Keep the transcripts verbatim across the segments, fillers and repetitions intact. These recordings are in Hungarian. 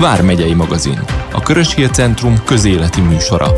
Vármegyei magazin, a Körös Hír Centrum közéleti műsora.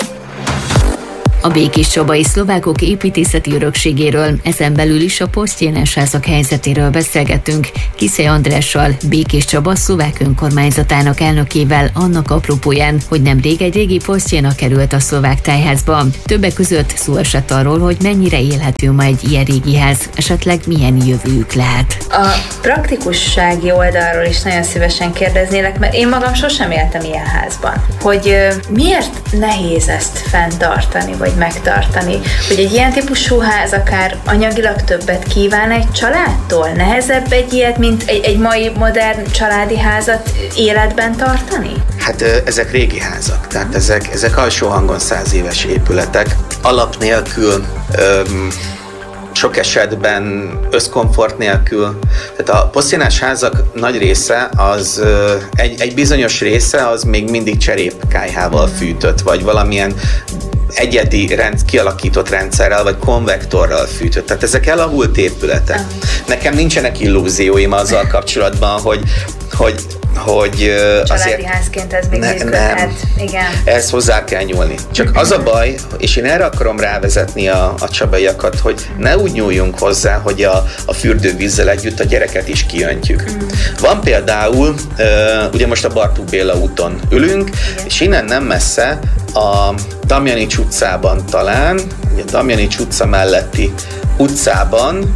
A békéscsabai szlovákok építészeti örökségéről, ezen belül is a posztjénes házak helyzetéről beszélgettünk Kiszely Andrással, Békéscsaba szlovák önkormányzatának elnökével annak apropóján, hogy nemrég egy régi posztjéna került a szlovák tájházba. Többek között szó esett arról, hogy mennyire élhető ma egy ilyen régi ház, esetleg milyen jövőjük lehet. A praktikussági oldalról is nagyon szívesen kérdeznélek, mert én magam sosem éltem ilyen házban. Hogy miért nehéz ezt fenntartani, vagy megtartani, hogy egy ilyen típusú ház akár anyagilag többet kíván egy családtól? Nehezebb egy ilyet, mint egy, egy mai modern családi házat életben tartani? Hát ezek régi házak, tehát ezek, ezek alsó hangon száz éves épületek, alap nélkül, öm, sok esetben összkomfort nélkül. Tehát a posztjénás házak nagy része, az egy, egy bizonyos része az még mindig cserépkályhával fűtött, vagy valamilyen egyedi rend, kialakított rendszerrel, vagy konvektorral fűtött. Tehát ezek elavult épületek. Nekem nincsenek illúzióim azzal kapcsolatban, hogy, hogy hogy családi házként ez még ne, működhet. Igen. Ehhez hozzá kell nyúlni. Csak az a baj, és én erre akarom rávezetni a, a csabaiakat, hogy ne úgy nyúljunk hozzá, hogy a, a fürdővízzel együtt a gyereket is kiöntjük. Mm. Van például, uh, ugye most a Bartók Béla úton ülünk, igen. És innen nem messze a Damjanics utcában talán, ugye a Damjanics utca melletti utcában,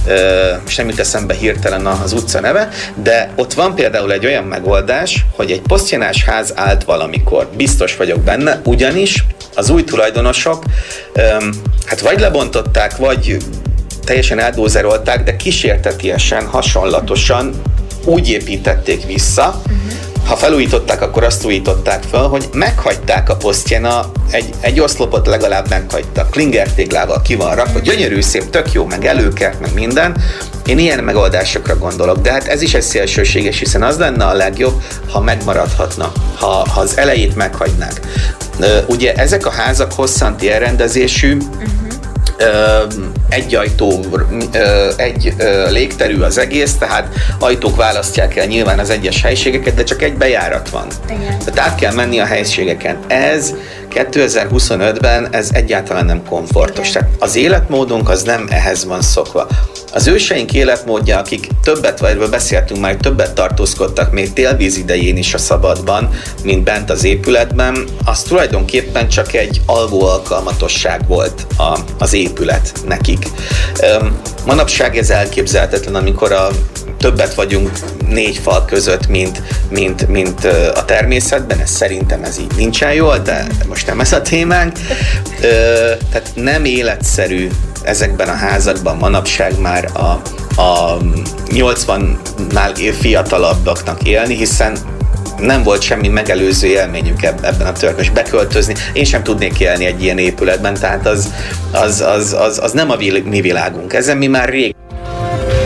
és nem jut eszembe hirtelen az utca neve, de ott van például egy olyan megoldás, hogy egy posztjénás ház állt valamikor. Biztos vagyok benne, ugyanis az új tulajdonosok hát vagy lebontották, vagy teljesen eldózerolták, de kísértetiesen, hasonlatosan úgy építették vissza, ha felújították, akkor azt újították fel, hogy meghagyták a posztjéna, egy, egy oszlopot legalább meghagytak, klingertéglával ki van rakva, gyönyörű, szép, tök jó, meg előkert, meg minden. Én ilyen megoldásokra gondolok, de hát ez is egy szélsőséges, hiszen az lenne a legjobb, ha megmaradhatna, ha, ha az elejét meghagynák. Ugye ezek a házak hosszanti elrendezésű, uh-huh. egy ajtó, egy légterű az egész, tehát ajtók választják el nyilván az egyes helységeket, de csak egy bejárat van. Igen. Tehát át kell menni a helységeken. Ez kétezer-huszonötben ez egyáltalán nem komfortos. Igen. Tehát az életmódunk az nem ehhez van szokva. Az őseink életmódja, akik többet, vagy erről beszéltünk már, többet tartózkodtak még télvíz idején is a szabadban, mint bent az épületben, az tulajdonképpen csak egy alvó alkalmatosság volt a, az épület nekik. Manapság ez elképzelhetetlen, amikor a többet vagyunk négy fal között, mint, mint, mint a természetben, ez szerintem ez így nincsen jól, de most nem ez a témánk. Tehát nem életszerű ezekben a házakban manapság már a, a nyolcvannál fiatalabbaknak élni, élni, hiszen nem volt semmi megelőző élményük ebben a történetben, beköltözni. Én sem tudnék élni egy ilyen épületben, tehát az, az, az, az, az nem a mi világunk. Ezen mi már rég